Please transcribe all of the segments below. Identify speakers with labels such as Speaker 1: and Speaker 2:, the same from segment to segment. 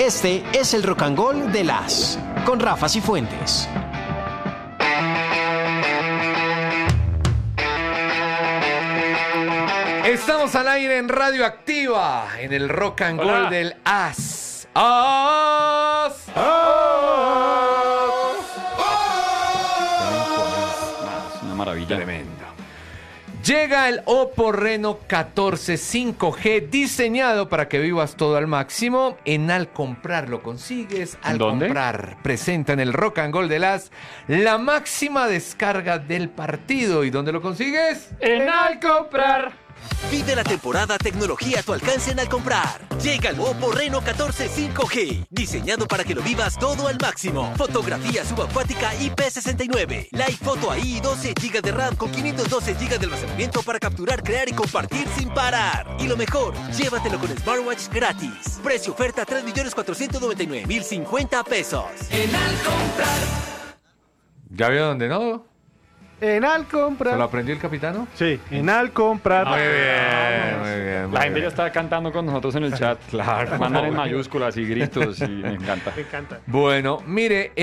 Speaker 1: Este es el Rock and Roll de las con Rafa Cifuentes.
Speaker 2: Estamos al aire en Radioactiva, en el Rock and Roll del As.
Speaker 3: Una maravilla.
Speaker 2: Tremendo. Llega el Oppo Reno 14 5G, diseñado para que vivas todo al máximo. En Al Comprar lo consigues. Al
Speaker 3: ¿Dónde?
Speaker 2: Comprar presenta en el Rock and Roll de las la máxima descarga del partido. ¿Y dónde lo consigues?
Speaker 3: En Al Comprar.
Speaker 4: Vive la temporada tecnología a tu alcance en Al Comprar. Llega el Oppo Reno 14 5G, diseñado para que lo vivas todo al máximo. Fotografía subacuática IP69, Live Photo AI y 12 GB de RAM con 512 GB de almacenamiento para capturar, crear y compartir sin parar. Y lo mejor, llévatelo con Smartwatch gratis. Precio oferta 3.499.050 pesos. En Al Comprar.
Speaker 2: ¿Ya vio dónde no?
Speaker 5: En Al
Speaker 2: ¿Se lo
Speaker 5: Comprar.
Speaker 2: aprendió el capitano?
Speaker 5: Sí, en Al Comprar.
Speaker 2: Muy bien, muy bien. muy
Speaker 3: La gente
Speaker 2: bien.
Speaker 3: ya está cantando con nosotros en el chat.
Speaker 2: Claro.
Speaker 3: Mandan en mayúsculas y gritos y me encanta.
Speaker 5: Me encanta.
Speaker 2: Bueno, mire,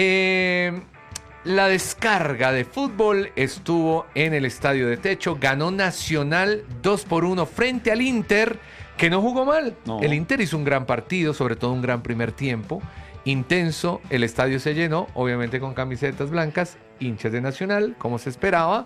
Speaker 2: la descarga de fútbol estuvo en el Estadio de Techo, ganó Nacional 2-1 frente al Inter, que no jugó mal.
Speaker 3: No.
Speaker 2: El Inter hizo un gran partido, sobre todo un gran primer tiempo, intenso, el estadio se llenó, obviamente con camisetas blancas, hinchas de Nacional, como se esperaba,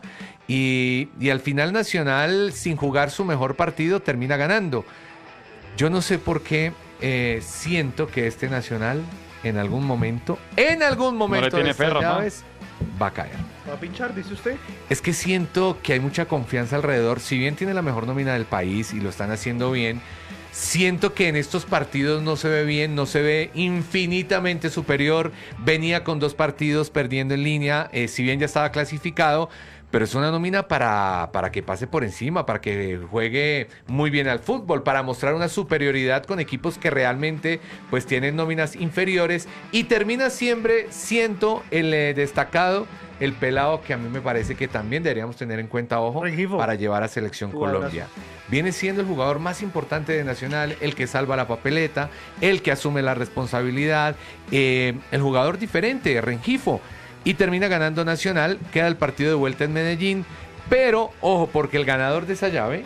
Speaker 2: y al final Nacional, sin jugar su mejor partido, termina ganando. Yo no sé por qué siento que este Nacional en algún momento
Speaker 3: tiene
Speaker 2: de estas
Speaker 3: fe, Rafa.
Speaker 2: llaves va a caer.
Speaker 5: ¿Va a pinchar, dice usted?
Speaker 2: Es que siento que hay mucha confianza alrededor. Si bien tiene la mejor nómina del país y lo están haciendo bien, siento que en estos partidos no se ve bien, no se ve infinitamente superior. Venía con 2 partidos perdiendo en línea, si bien ya estaba clasificado, pero es una nómina para que pase por encima, para que juegue muy bien al fútbol, para mostrar una superioridad con equipos que realmente pues tienen nóminas inferiores, y termina siempre siendo el destacado, el pelado que a mí me parece que también deberíamos tener en cuenta, ojo,
Speaker 5: Rengifo.
Speaker 2: para llevar a Selección
Speaker 5: Jugadorazo.
Speaker 2: Colombia. Viene siendo el jugador más importante de Nacional, el que salva la papeleta, el que asume la responsabilidad, el jugador diferente, Rengifo. Y termina ganando Nacional, queda el partido de vuelta en Medellín, pero ojo, porque el ganador de esa llave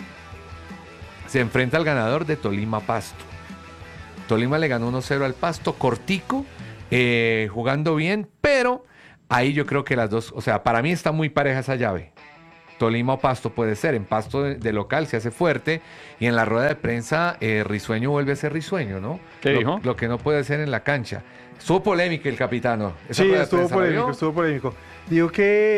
Speaker 2: se enfrenta al ganador de Tolima Pasto. Tolima le ganó 1-0 al Pasto, cortico, jugando bien, pero ahí yo creo que las dos, o sea, para mí está muy pareja esa llave. Tolima o Pasto puede ser, en Pasto de local se hace fuerte, y en la rueda de prensa Risueño vuelve a ser Risueño, ¿no?
Speaker 3: ¿Qué dijo?
Speaker 2: Lo que no puede ser en la cancha. Estuvo polémico el capitano. Esa
Speaker 5: Sí,
Speaker 2: rueda de
Speaker 5: estuvo
Speaker 2: prensa, ¿la
Speaker 5: polémico,
Speaker 2: vio?
Speaker 5: estuvo polémico. Digo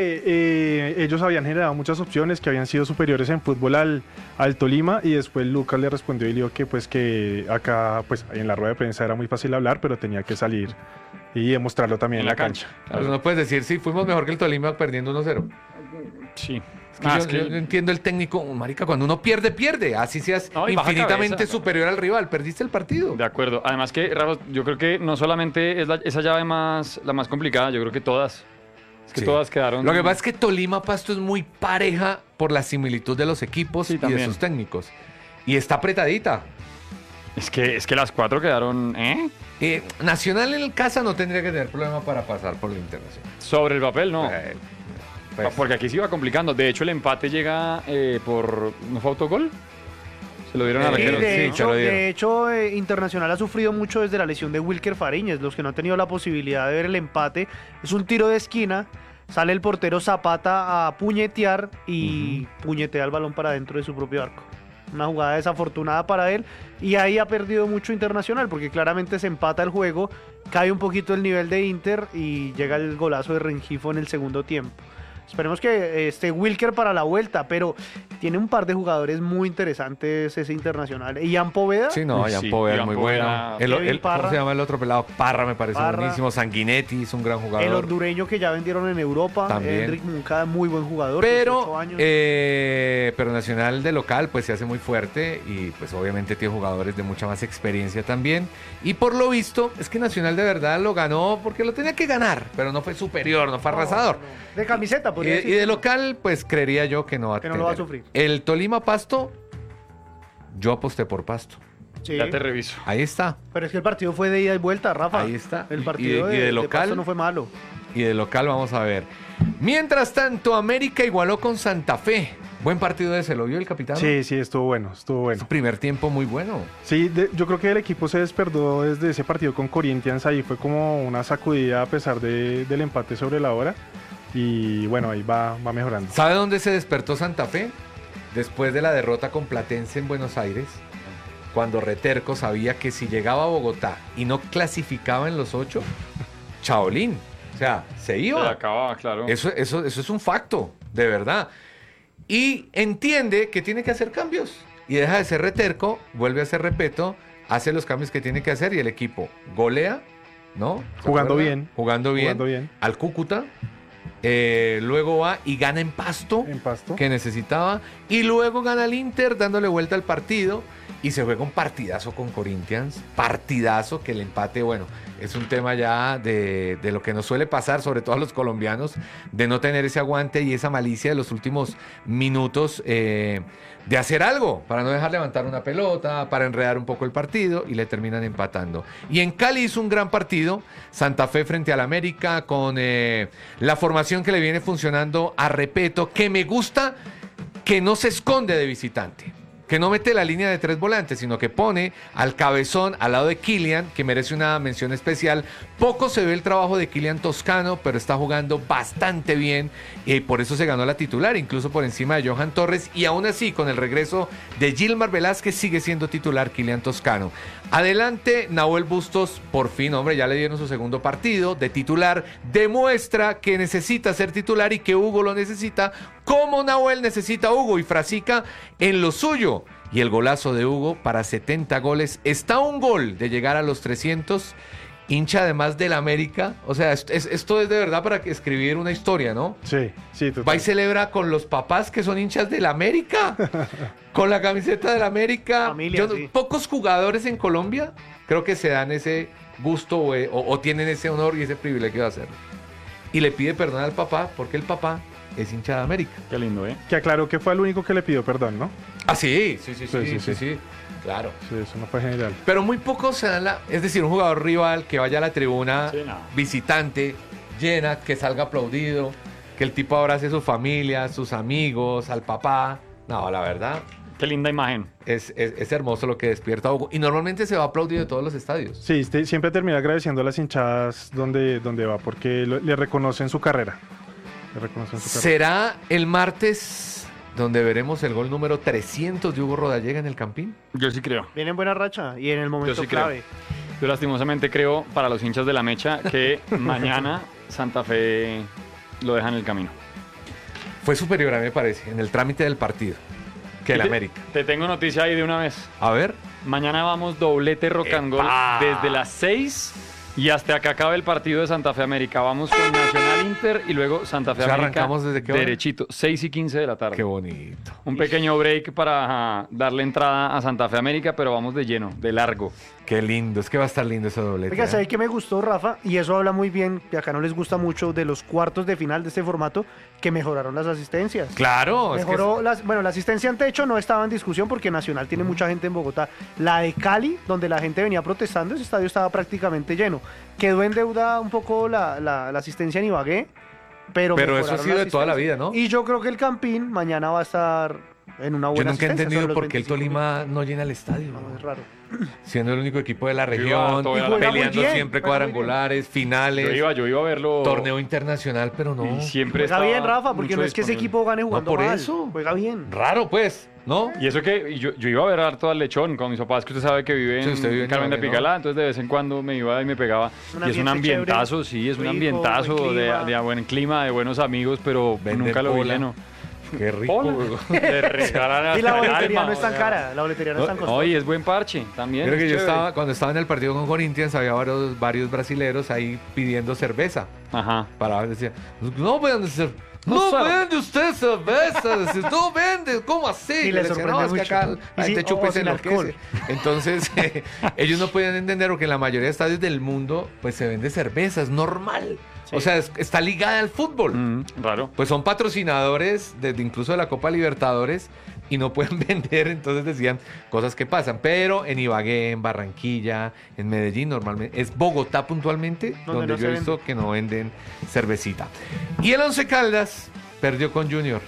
Speaker 5: que ellos habían generado muchas opciones, que habían sido superiores en fútbol al Tolima, y después Lucas le respondió y le dijo que pues que acá pues en la rueda de prensa era muy fácil hablar, pero tenía que salir y demostrarlo también en la cancha.
Speaker 2: Claro, no puedes decir, sí, fuimos mejor que el Tolima perdiendo 1-0.
Speaker 3: Sí.
Speaker 2: Es que yo entiendo el técnico, marica, cuando uno pierde, así seas
Speaker 3: No, y baja
Speaker 2: infinitamente
Speaker 3: cabeza.
Speaker 2: superior al rival, perdiste el partido.
Speaker 3: De acuerdo. Además que, Rafa, yo creo que no solamente es esa llave la más complicada, yo creo que todas. Es que
Speaker 2: Sí.
Speaker 3: todas quedaron...
Speaker 2: Lo que pasa es que Tolima Pasto es muy pareja por la similitud de los equipos
Speaker 3: Sí,
Speaker 2: y de
Speaker 3: también.
Speaker 2: sus técnicos. Y está apretadita.
Speaker 3: Es que las 4 quedaron...
Speaker 2: Nacional en el casa no tendría que tener problema para pasar por la internacional.
Speaker 3: Sobre el papel, no.
Speaker 2: Pues,
Speaker 3: Porque aquí se iba complicando. De hecho, el empate llega por... ¿No fue autogol? Se lo dieron a
Speaker 2: Sí,
Speaker 5: Sí,
Speaker 3: arquero.
Speaker 2: sí, se lo dieron.
Speaker 5: de hecho Internacional ha sufrido mucho desde la lesión de Wilker Fariñez. Los que no han tenido la posibilidad de ver el empate, es un tiro de esquina, sale el portero Zapata a puñetear y puñetea el balón para dentro de su propio arco. Una jugada desafortunada para él, y ahí ha perdido mucho Internacional, porque claramente se empata el juego, cae un poquito el nivel de Inter y llega el golazo de Rengifo en el segundo tiempo. Esperemos que esté Wilker para la vuelta, pero tiene un par de jugadores muy interesantes ese Internacional. Ian Poveda,
Speaker 2: sí, no,
Speaker 3: Uy,
Speaker 2: Ian
Speaker 3: sí,
Speaker 2: Poveda es
Speaker 3: Ian
Speaker 2: muy
Speaker 3: Poveda,
Speaker 2: bueno.
Speaker 5: Kevin
Speaker 2: ¿Cómo
Speaker 5: Parra.
Speaker 2: se llama el otro pelado? Parra me parece
Speaker 5: Parra.
Speaker 2: buenísimo. Sanguinetti es un gran jugador.
Speaker 5: el hondureño que ya vendieron en Europa,
Speaker 2: También.
Speaker 5: Hendrik Moncada, muy buen jugador, 18
Speaker 2: Pero,
Speaker 5: años.
Speaker 2: pero Nacional de local pues se hace muy fuerte, y pues obviamente tiene jugadores de mucha más experiencia también, y por lo visto es que Nacional de verdad lo ganó porque lo tenía que ganar, pero no fue superior, no fue arrasador.
Speaker 5: De camiseta,
Speaker 2: Y,
Speaker 5: podría decir.
Speaker 2: y de local pues creería yo que no va a
Speaker 5: Que no lo va a
Speaker 2: tener.
Speaker 5: sufrir.
Speaker 2: El Tolima Pasto, yo aposté por Pasto.
Speaker 5: Sí.
Speaker 3: Ya te reviso.
Speaker 2: Ahí está.
Speaker 5: Pero es que el partido fue de ida y vuelta, Rafa.
Speaker 2: Ahí está.
Speaker 5: El
Speaker 2: Y
Speaker 5: partido
Speaker 2: de
Speaker 5: de
Speaker 2: local
Speaker 5: Pasto no fue malo.
Speaker 2: Y de local vamos a ver. Mientras tanto, América igualó con Santa Fe. Buen partido ese, ¿lo vio el capitán?
Speaker 6: Sí, estuvo bueno.
Speaker 2: Primer tiempo muy bueno.
Speaker 6: Sí, yo creo que el equipo se despertó desde ese partido con Corinthians, ahí fue como una sacudida a pesar del empate sobre la hora y bueno, ahí va mejorando.
Speaker 2: ¿Sabe dónde se despertó Santa Fe? Después de la derrota con Platense en Buenos Aires, cuando Reterco sabía que si llegaba a Bogotá y no clasificaba en los 8, chaolín, o sea, se iba.
Speaker 3: Se acababa, claro.
Speaker 2: Eso es un facto, de verdad. Y entiende que tiene que hacer cambios. Y deja de ser Reterco, vuelve a ser Repeto, hace los cambios que tiene que hacer y el equipo golea, ¿no?
Speaker 6: Jugando
Speaker 2: acuerda?
Speaker 6: bien.
Speaker 2: Jugando bien. Al Cúcuta. Luego va y gana en Pasto, que necesitaba. Y luego gana el Inter dándole vuelta al partido. Y se juega un partidazo con Corinthians. Partidazo que el empate, bueno, es un tema ya de lo que nos suele pasar, sobre todo a los colombianos, de no tener ese aguante y esa malicia de los últimos minutos de hacer algo para no dejar levantar una pelota, para enredar un poco el partido y le terminan empatando. Y en Cali hizo un gran partido, Santa Fe frente al América, con la formación que le viene funcionando a Repeto, que me gusta que no se esconde de visitante. Que no mete la línea de 3 volantes, sino que pone al cabezón al lado de Kylian, que merece una mención especial. Poco se ve el trabajo de Kylian Toscano, pero está jugando bastante bien y por eso se ganó la titular, incluso por encima de Johan Torres. Y aún así, con el regreso de Gilmar Velázquez, sigue siendo titular Kylian Toscano. Adelante, Nahuel Bustos, por fin, hombre, ya le dieron su segundo partido de titular. Demuestra que necesita ser titular y que Hugo lo necesita, como Nahuel necesita a Hugo, y Frasica en lo suyo. Y el golazo de Hugo para 70 goles. Está a un gol de llegar a los 300. Hincha además del América. O sea, esto es de verdad para escribir una historia, ¿no?
Speaker 6: Sí, total.
Speaker 2: Va y celebra con los papás que son hinchas del América. Con la camiseta del América.
Speaker 5: Familia, sí.
Speaker 2: Pocos jugadores en Colombia creo que se dan ese gusto o tienen ese honor y ese privilegio de hacerlo. Y le pide perdón al papá porque el papá es hincha de América.
Speaker 3: Qué lindo, ¿eh?
Speaker 6: Que aclaró que fue el único que le pidió perdón, ¿no?
Speaker 2: Ah, sí. Claro.
Speaker 6: Sí, eso no fue general.
Speaker 2: Pero muy pocos se dan es decir, un jugador rival que vaya a la tribuna visitante, llena, que salga aplaudido, que el tipo abrace a su familia, a sus amigos, al papá. No, la verdad.
Speaker 3: Qué linda imagen.
Speaker 2: Es hermoso lo que despierta Hugo. Y normalmente se va aplaudido de todos los estadios.
Speaker 6: Sí, siempre termina agradeciendo a las hinchadas donde va, porque le reconocen su carrera.
Speaker 2: ¿Será el martes donde veremos el gol número 300 de Hugo Rodallega en el Campín?
Speaker 3: Yo sí creo.
Speaker 5: Viene en buena racha y en el momento
Speaker 3: Yo sí
Speaker 5: clave.
Speaker 3: Yo lastimosamente creo, para los hinchas de la mecha, que mañana Santa Fe lo deja en el camino.
Speaker 2: Fue superior, a mí me parece, en el trámite del partido que el América.
Speaker 3: Te tengo noticia ahí de una vez.
Speaker 2: A ver.
Speaker 3: Mañana vamos doblete rock and roll desde las 6 y hasta acá acaba el partido de Santa Fe América. Vamos con Nacional Inter y luego Santa Fe América.
Speaker 2: ¿Arrancamos desde qué hora?
Speaker 3: Derechito, 6:15 de la tarde.
Speaker 2: Qué bonito.
Speaker 3: Un pequeño break para darle entrada a Santa Fe América, pero vamos de lleno, de largo.
Speaker 2: Qué lindo, es que va a estar lindo ese doblete.
Speaker 5: Oiga, ¿sabe qué me gustó, Rafa? Y eso habla muy bien, que acá no les gusta mucho, de los cuartos de final de este formato, que mejoraron las asistencias.
Speaker 2: Claro.
Speaker 5: Mejoró la asistencia ante hecho no estaba en discusión porque Nacional tiene mucha gente en Bogotá. La de Cali, donde la gente venía protestando, ese estadio estaba prácticamente lleno. Quedó en deuda un poco la asistencia en Ibagué, pero
Speaker 2: eso ha sido de toda la vida, ¿no?
Speaker 5: Y yo creo que el Campín mañana va a estar en una buena asistencia.
Speaker 2: Yo nunca he entendido por qué el
Speaker 5: 25.000.
Speaker 2: Tolima no llena el estadio.
Speaker 5: No, es raro.
Speaker 2: Siendo el único equipo de la región, peleando siempre cuadrangulares, finales.
Speaker 3: Yo iba a verlo.
Speaker 2: Torneo internacional, pero no.
Speaker 3: Y siempre
Speaker 5: juega bien, Rafa, porque no es que ese equipo gane jugando
Speaker 2: por
Speaker 5: mal.
Speaker 2: eso.
Speaker 5: Juega bien.
Speaker 2: Raro, pues, ¿no?
Speaker 3: Y eso que yo iba a ver harto al Lechón con mis papás, que usted sabe que vive en Carmen de Picalá, entonces de vez en cuando me iba y me pegaba. Y es un ambientazo, sí, es un ambientazo de buen clima, de buenos amigos, pero nunca lo vi lleno.
Speaker 2: Qué rico.
Speaker 3: Le regalan
Speaker 5: Y la boletería no es tan cara, la boletería no es tan costosa.
Speaker 3: Oye, es buen parche también.
Speaker 2: Creo que cuando estaba en el partido con Corinthians, había varios brasileros ahí pidiendo cerveza.
Speaker 3: Ajá.
Speaker 2: Decía, no vende cerveza. No vende usted cerveza, no vende, ¿cómo así?
Speaker 5: Y le sorprende mucho.
Speaker 2: Es que acá la gente chupa y se enloquece. Entonces, ellos no podían entender porque en la mayoría de estadios del mundo, pues se vende cerveza, es normal.
Speaker 5: Sí.
Speaker 2: O sea, está ligada al fútbol.
Speaker 3: Raro.
Speaker 2: Pues son patrocinadores incluso de la Copa Libertadores y no pueden vender, entonces decían cosas que pasan. Pero en Ibagué, en Barranquilla, en Medellín normalmente, es Bogotá puntualmente, donde
Speaker 5: no
Speaker 2: yo he visto que no venden cervecita. Y el Once Caldas perdió con Junior.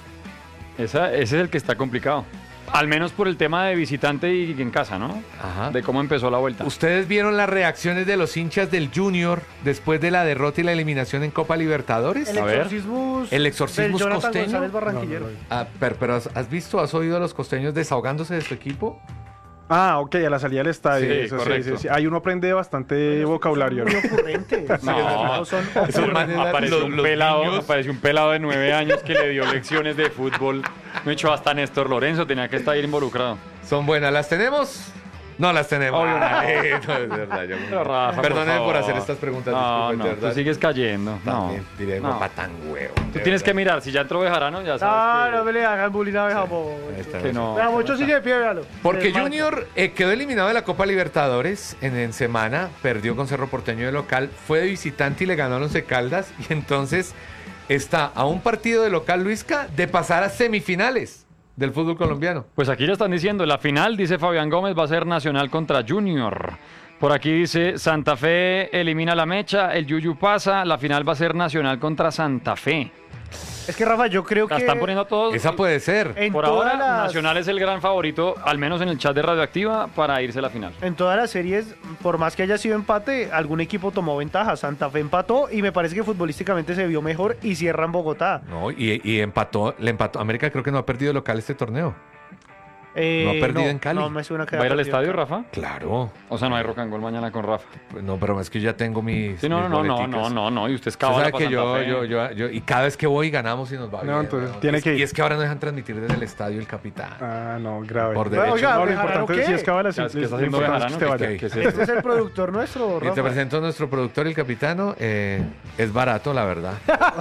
Speaker 3: Ese es el que está complicado. Al menos por el tema de visitante y en casa, ¿no?
Speaker 2: Ajá.
Speaker 3: De cómo empezó la vuelta.
Speaker 2: ¿Ustedes vieron las reacciones de los hinchas del Junior después de la derrota y la eliminación en Copa Libertadores?
Speaker 5: El exorcismo
Speaker 2: del Jonathan
Speaker 5: costeño.
Speaker 2: González
Speaker 5: barranquillero.
Speaker 2: Pero ¿has oído a los costeños desahogándose de su equipo?
Speaker 6: Ah, ok, a la salida del estadio.
Speaker 3: Sí,
Speaker 6: Eso
Speaker 3: correcto.
Speaker 6: sí. Ahí uno aprende bastante vocabulario.
Speaker 5: Muy ocurrente.
Speaker 3: No,
Speaker 5: son
Speaker 2: esos manes-
Speaker 3: apareció un pelado de 9 años que le dio lecciones de fútbol. Me echó hasta Néstor Lorenzo, tenía que estar ahí involucrado.
Speaker 2: ¿Son buenas? ¿Las tenemos? No las tenemos.
Speaker 3: Obvio no.
Speaker 2: Ay, no, es verdad.
Speaker 3: Pero Rafa,
Speaker 2: Perdóneme por
Speaker 3: favor.
Speaker 2: hacer estas preguntas.
Speaker 3: No,
Speaker 2: disculpen,
Speaker 3: no,
Speaker 2: de verdad.
Speaker 3: tú sigues cayendo. No,
Speaker 2: También diré,
Speaker 3: no.
Speaker 2: papá, tan huevo.
Speaker 3: Tú tienes que mirar, si ya entró Bejarano, ya
Speaker 5: No,
Speaker 3: sabes
Speaker 5: no me le hagan bullying a Bejamo.
Speaker 3: que no.
Speaker 5: Mucho sigue de pie, véalo.
Speaker 2: Porque
Speaker 5: Desmarca.
Speaker 2: Junior quedó eliminado de la Copa Libertadores en semana, perdió con Cerro Porteño de local, fue de visitante y le ganó a Once Caldas, y entonces está a un partido de local, Luisca, de pasar a semifinales del fútbol colombiano.
Speaker 3: Pues aquí ya están diciendo, la final, dice Fabián Gómez, va a ser Nacional contra Junior. Por aquí dice, Santa Fe elimina la mecha, el Yuyu pasa, la final va a ser Nacional contra Santa Fe.
Speaker 5: Es que, Rafa, yo creo
Speaker 3: La
Speaker 5: que
Speaker 3: están poniendo todos.
Speaker 2: Esa puede ser.
Speaker 5: en
Speaker 3: Por
Speaker 5: todas
Speaker 3: ahora,
Speaker 5: las-
Speaker 3: Nacional es el gran favorito, al menos en el chat de Radioactiva, para irse a la final.
Speaker 5: En todas las series, por más que haya sido empate, algún equipo tomó ventaja. Santa Fe empató y me parece que futbolísticamente se vio mejor y cierra en Bogotá.
Speaker 2: No, y le empató. América creo que no ha perdido local este torneo. No ha perdido en Cali.
Speaker 5: No me suena que
Speaker 3: ¿Va a ir
Speaker 5: haya
Speaker 3: al
Speaker 5: perdido
Speaker 3: estadio,
Speaker 5: en Cali.
Speaker 3: Rafa?
Speaker 2: Claro.
Speaker 3: O sea, no hay rock and roll mañana con Rafa.
Speaker 2: Pues no, pero es que yo ya tengo mis.
Speaker 3: Sí, no,
Speaker 2: mis
Speaker 3: no, no,
Speaker 2: boleticas.
Speaker 3: no, y usted es
Speaker 2: Usted
Speaker 3: cabala
Speaker 2: sabe
Speaker 3: para
Speaker 2: que
Speaker 3: Santa Fe.
Speaker 2: yo, y cada vez que voy ganamos y nos va
Speaker 6: No,
Speaker 2: bien.
Speaker 6: entonces
Speaker 2: ¿no?
Speaker 6: tiene que ir.
Speaker 2: Y es que ahora no dejan transmitir desde el estadio el capitán.
Speaker 6: Ah, no, grave.
Speaker 2: Por
Speaker 5: Bueno,
Speaker 2: derecho.
Speaker 5: oiga,
Speaker 6: No, lo
Speaker 5: ¿Bejarano
Speaker 6: importante
Speaker 5: qué?
Speaker 6: sí es que vale,
Speaker 3: ¿Qué está
Speaker 6: lo
Speaker 3: haciendo
Speaker 6: importante es que
Speaker 3: Bejarano?
Speaker 6: te vaya.
Speaker 2: ¿Qué es
Speaker 5: Este es el productor nuestro,
Speaker 2: Y te
Speaker 5: Rafa.
Speaker 2: presento a nuestro productor, el capitano. Es barato, la verdad.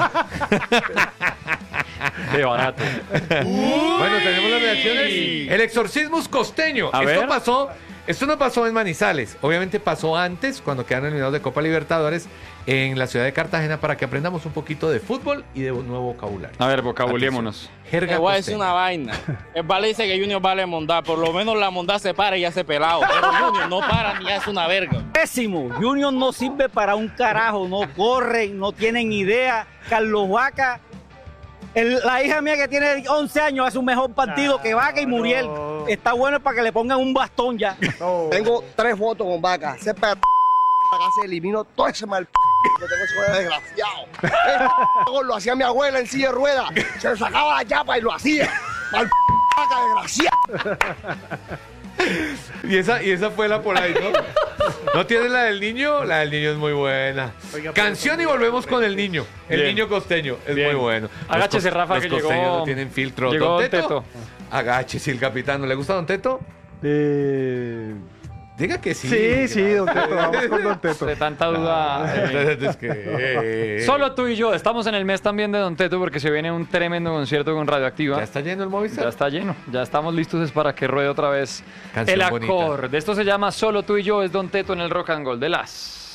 Speaker 3: Qué barato.
Speaker 2: Bueno, tenemos las reacciones. El exorcismo costeño.
Speaker 3: A ver.
Speaker 2: Esto no pasó en Manizales. Obviamente pasó antes, cuando quedaron eliminados de Copa Libertadores, en la ciudad de Cartagena, para que aprendamos un poquito de fútbol y de un nuevo vocabulario.
Speaker 3: A ver, vocabulémonos.
Speaker 2: Jerga
Speaker 7: Te voy a decir
Speaker 2: costeña.
Speaker 7: una vaina. El Vale dice que Junior vale mondar. Por lo menos la mondad se para y hace pelado. Pero Junior no para ni hace una verga.
Speaker 8: Pésimo. Junior no sirve para un carajo. No corren, no tienen idea. Carlos Vaca, la hija mía que tiene 11 años hace un mejor partido que Vaca y Muriel.
Speaker 5: no.
Speaker 8: Está bueno para que le pongan un bastón ya.
Speaker 5: No.
Speaker 9: Tengo 3 votos con Vaca. Ese para se eliminó todo ese mal que tengo ese desgraciado. Lo hacía mi abuela en silla de ruedas. Se sacaba la chapa y lo hacía. Mal Vaca, desgraciado.
Speaker 2: Y esa fue la por ahí, ¿no? ¿No tienes la del niño? La del niño es muy buena.
Speaker 5: Oiga,
Speaker 2: Canción y volvemos con el niño. El
Speaker 3: Bien.
Speaker 2: niño costeño. Es
Speaker 3: Bien.
Speaker 2: muy bueno.
Speaker 3: Agáchese, Rafa,
Speaker 2: los
Speaker 3: que
Speaker 2: costeños
Speaker 3: llegó-
Speaker 2: no tienen filtro.
Speaker 3: llegó
Speaker 2: ¿Don
Speaker 3: Don Teto?
Speaker 2: Agáchese, el capitán. ¿No le gusta Don Teto? Diga que sí.
Speaker 6: Sí, Don Teto, vamos con Don Teto.
Speaker 3: De tanta duda.
Speaker 2: Entonces, es que,
Speaker 3: Solo tú y yo. Estamos en el mes también de Don Teto porque se viene un tremendo concierto con Radioactiva.
Speaker 2: ¿Ya está lleno el Movistar?
Speaker 3: Ya está lleno. Ya estamos listos es para que ruede otra vez
Speaker 2: Canción
Speaker 3: el
Speaker 2: bonita.
Speaker 3: acorde. Esto se llama Solo tú y yo. Es Don Teto en el Rock and Roll de las.